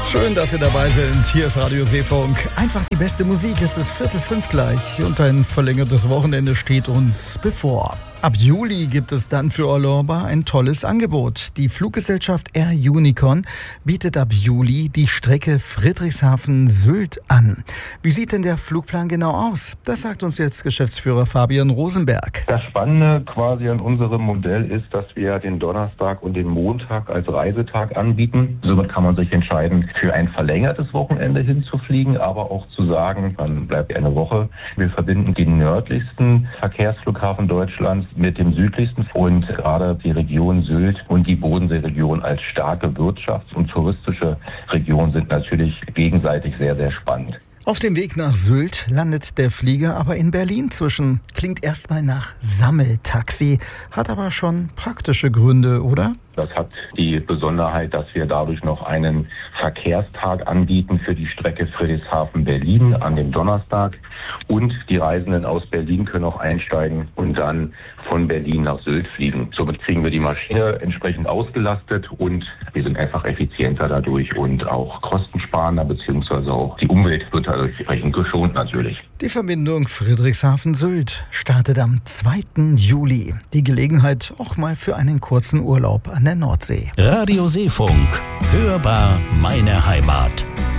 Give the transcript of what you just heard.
Schön, dass Sie dabei sind. Hier ist Radio Seefunk. Einfach die beste Musik. Es ist 4:45 gleich und ein verlängertes Wochenende steht uns bevor. Ab Juli gibt es dann für Urlauber ein tolles Angebot. Die Fluggesellschaft Air Unicorn bietet ab Juli die Strecke Friedrichshafen-Sylt an. Wie sieht denn der Flugplan genau aus? Das sagt uns jetzt Geschäftsführer Fabian Rosenberg. Das Spannende quasi an unserem Modell ist, dass wir den Donnerstag und den Montag als Reisetag anbieten. Somit kann man sich entscheiden, für ein verlängertes Wochenende hinzufliegen, aber auch zu sagen, man bleibt eine Woche. Wir verbinden den nördlichsten Verkehrsflughafen Deutschlands mit dem südlichsten und gerade die Region Sylt und die Bodenseeregion als starke Wirtschafts- und touristische Region sind natürlich gegenseitig sehr, sehr spannend. Auf dem Weg nach Sylt landet der Flieger aber in Berlin zwischen. Klingt erstmal nach Sammeltaxi, hat aber schon praktische Gründe, oder? Das hat die Besonderheit, dass wir dadurch noch einen Verkehrstag anbieten für die Strecke Friedrichshafen-Berlin an dem Donnerstag. Und die Reisenden aus Berlin können auch einsteigen und dann von Berlin nach Sylt fliegen. Somit kriegen wir die Maschine entsprechend ausgelastet und wir sind einfach effizienter dadurch und auch kostensparender, beziehungsweise auch die Umwelt wird dadurch entsprechend geschont natürlich. Die Verbindung Friedrichshafen-Sylt startet am 2. Juli. Die Gelegenheit auch mal für einen kurzen Urlaub an der Nordsee. Radio Seefunk. Hörbar meine Heimat.